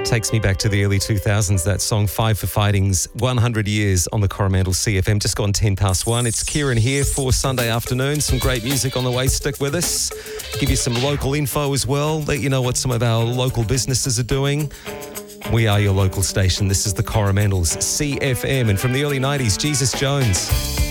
Takes me back to the early 2000s, that song, Five for Fighting's 100 Years on the Coromandel CFM. Just gone 10 past 1. It's Kieran here for Sunday afternoon. Some great music on the way. Stick with us. Give you some local info as well. Let you know what some of our local businesses are doing. We are your local station. This is the Coromandel's CFM. And from the early 90s, Jesus Jones.